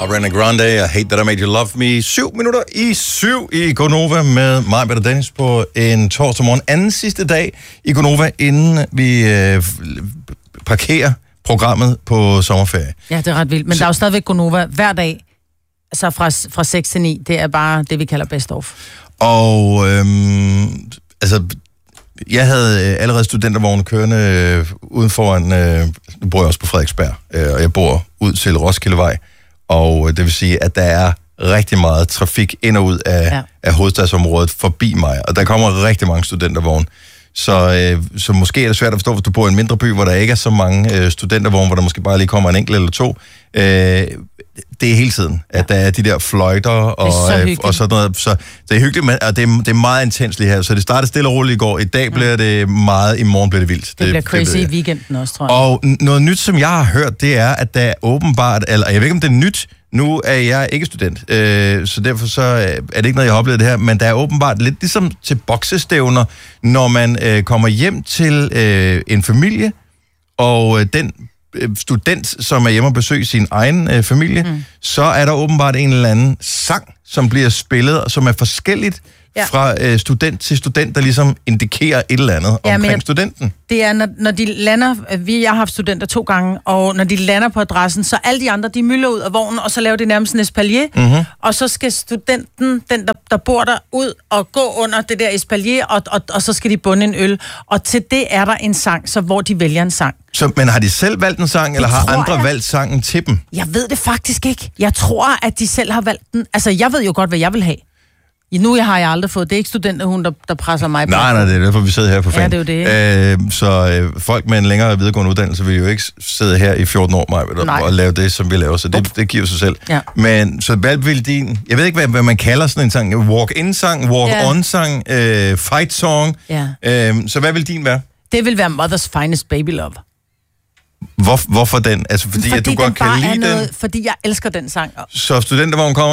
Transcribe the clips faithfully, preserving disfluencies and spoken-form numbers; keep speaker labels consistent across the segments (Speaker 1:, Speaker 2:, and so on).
Speaker 1: Ariana Grande, I Hate That I Made You Love Me. Syv minutter i syv i Gonova med mig, Peter Dennis, på en torsdag morgen. Anden sidste dag i Gonova, inden vi øh, parkerer programmet på sommerferie.
Speaker 2: Ja, det er ret vildt. Men Så... der er jo stadigvæk Gonova hver dag, altså fra, fra seks til ni. Det er bare det, vi kalder best of.
Speaker 1: Og øhm, altså... Jeg havde allerede studentervognen kørende øh, uden foran, øh, nu bor jeg også på Frederiksberg, øh, og jeg bor ud til Roskildevej, og det vil sige, at der er rigtig meget trafik ind og ud af, ja. af hovedstadsområdet forbi mig, og der kommer rigtig mange studentervogne. Så, øh, så måske er det svært at forstå, hvis du bor i en mindre by, hvor der ikke er så mange øh, studentervogne, hvor der måske bare lige kommer en enkelt eller to. Øh, det er hele tiden, at ja. der er de der fløjter og, så og sådan noget. Så det er hyggeligt, men og det, er, det er meget intens lige her. Så det startede stille og roligt i går. I dag bliver det meget, i morgen bliver det vildt.
Speaker 2: Det, det bliver crazy det, i weekenden også, tror jeg.
Speaker 1: Og noget nyt, som jeg har hørt, det er, at der er åbenbart, eller jeg ved ikke, om det er nyt, nu er jeg ikke student, øh, så derfor så er det ikke noget, jeg har oplevet det her, men der er åbenbart lidt ligesom til boksestævner, når man øh, kommer hjem til øh, en familie, og øh, den student, som er hjemme og besøger sin egen øh, familie, mm. så er der åbenbart en eller anden sang, som bliver spillet, som er forskelligt ja. fra øh, student til student, der ligesom indikerer et eller andet ja, omkring jeg, studenten.
Speaker 2: Det er, når, når de lander, vi jeg har haft studenter to gange, og når de lander på adressen, så alle de andre, de mylder ud af vognen, og så laver de nærmest en espalier, mm-hmm. og så skal studenten, den der, der bor der, ud og gå under det der espalier, og, og, og så skal de bunde en øl. Og til det er der en sang, så hvor de vælger en sang.
Speaker 1: Så, men har de selv valgt en sang, det eller har andre
Speaker 2: jeg.
Speaker 1: valgt sangen til dem?
Speaker 2: Jeg ved det faktisk ikke. Jeg tror, at de selv har valgt den. Altså, jeg ved jo godt, hvad jeg vil have. Nu har jeg aldrig fået. Det er ikke studenterhund, der, der presser mig på.
Speaker 1: Nej, nej, det er derfor, vi sidder her på fan.
Speaker 2: Ja, det er jo
Speaker 1: det. Øh, så øh, folk med en længere videregående uddannelse vil jo ikke sidde her i fjorten år Maja, og, og lave det, som vi laver. Så det, det giver sig selv. Ja. Men så hvad vil din... Jeg ved ikke, hvad, hvad man kalder sådan en sang. Walk-in-sang, walk-on-sang, øh, fight-song. Ja. Øh, så hvad vil din være?
Speaker 2: Det vil være Mother's Finest Baby Love.
Speaker 1: Hvor, hvorfor den? Altså, fordi, fordi at du godt kan lide noget, den?
Speaker 2: Fordi jeg elsker den sang.
Speaker 1: Så studentervognen kommer...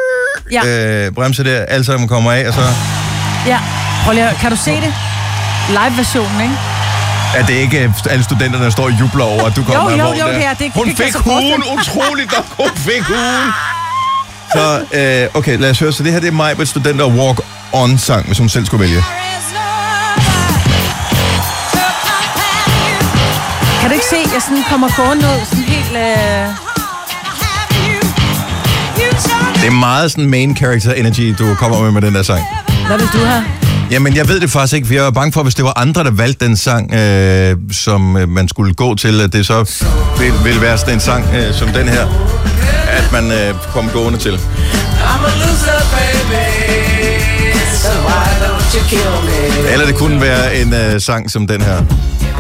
Speaker 1: Ja. Øh, bremse der, alle sammen kommer af, og så...
Speaker 2: Ja, prøv lige, kan du se det? Live-versionen, ikke?
Speaker 1: Er det ikke alle studenterne, der står og jubler over, at du kommer
Speaker 2: jo,
Speaker 1: med
Speaker 2: jo, jo, jo, ja, det,
Speaker 1: hun
Speaker 2: det,
Speaker 1: fik hugen, utroligt nok, hun fik hugen. Så, øh, okay, lad os høre. Så det her, det er mig med studenter walk-on-sang, hvis hun selv skulle vælge.
Speaker 2: Kan du ikke se, at jeg sådan kommer gående ud, sådan helt... Øh...
Speaker 1: Det er meget sådan main character energy, du kommer med med den der sang.
Speaker 2: Hvad vil du have?
Speaker 1: Jamen, jeg ved det faktisk ikke, for jeg var bange for, hvis det var andre, der valgte den sang, øh, som øh, man skulle gå til, at det så ville, ville være sådan en sang øh, som den her, at man øh, kom gående til. Eller det kunne være en øh, sang som den her.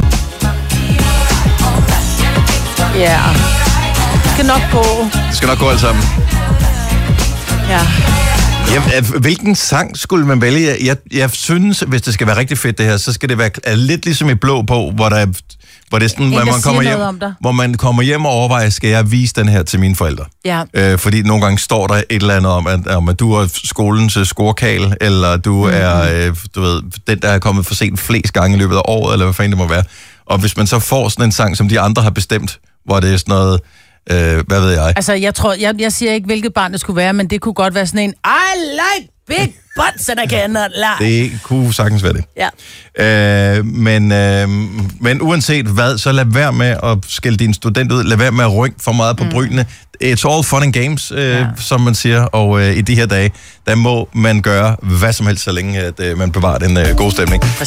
Speaker 2: Ja, yeah. Det skal nok gå.
Speaker 1: Det skal nok gå alt sammen.
Speaker 2: Ja.
Speaker 1: Ja, hvilken sang skulle man vælge? Jeg, jeg synes, hvis det skal være rigtig fedt det her, så skal det være lidt ligesom i Blå på, hvor der hvor det er sådan,
Speaker 2: en,
Speaker 1: hvor man kommer hjem, hvor man kommer hjem og overvejer, skal jeg vise den her til mine forældre?
Speaker 2: Ja.
Speaker 1: Øh, fordi nogle gange står der et eller andet om, at, om, at du er skolens scorekal, eller du mm-hmm. er, øh, du ved, den, der er kommet for sent flest gange i løbet af året, eller hvad fanden det må være. Og hvis man så får sådan en sang, som de andre har bestemt, hvor det er sådan noget... Øh, hvad ved jeg?
Speaker 2: Altså, jeg tror, jeg, jeg siger ikke, hvilket barn det skulle være, men det kunne godt være sådan en, I like big butts, and I cannot lie.
Speaker 1: Det kunne sagtens være det.
Speaker 2: Ja.
Speaker 1: Øh, men, øh, men uanset hvad, så lad være med at skælde din student ud. Lad være med at rynke for meget på mm. brynene. It's all fun and games, øh, ja. som man siger. Og øh, i de her dage, der må man gøre hvad som helst, så længe at, øh, man bevarer den øh, gode stemning.